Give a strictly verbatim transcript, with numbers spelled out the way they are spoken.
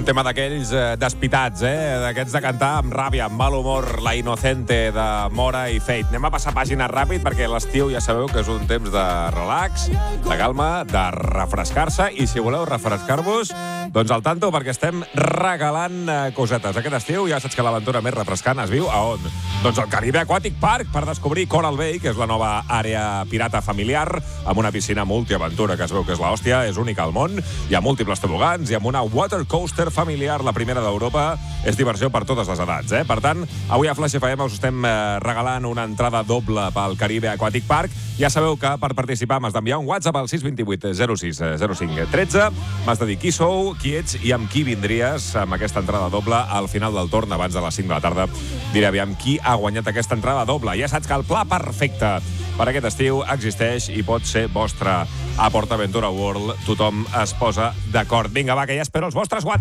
tema d'aquells eh, despitats, eh? D'aquests de cantar amb ràbia, amb mal humor, La Inocente de Mora i Fate. Anem a passar pàgina ràpid perquè l'estiu ja sabeu que és un temps de relax, de calma, de refrescar-se, i si voleu refrescar-vos, doncs al tanto, perquè estem regalant eh, cosetes. Aquest estiu ja saps que l'aventura més refrescant es viu a on? Doncs al Caribe Aquatic Park, per descobrir Coral Bay, que és la nova àrea pirata familiar, amb una piscina multiaventura que es veu que és l'hòstia, és única al món, hi ha múltiples tobogans, i amb una water coaster familiar, la primera d'Europa. És diversió per totes les edats, eh? Per tant, avui a Flash F M us estem eh, regalant una entrada doble pel Caribe Aquatic Park. Ja sabeu que per participar m'has d'enviar un WhatsApp al sis dos vuit zero sis zero cinc un tres. M'has de dir qui sou, qui ets i amb qui vindries amb aquesta entrada doble al final del torn, abans de les cinc de la tarda. Diré aviam qui ha guanyat aquesta entrada doble. Ja saps que el pla perfecte per aquest estiu existeix i pot ser vostre. A PortAventura World tothom es posa d'acord. Vinga, va, que ja espero els vostres WhatsApp.